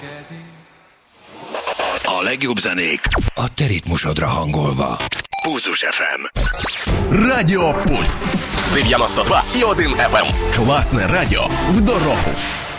A legjobb zenék a te ritmusodra hangolva. Pulzus FM. Радіо Пульс. 92,1 FM. Класне радіо в дорогу.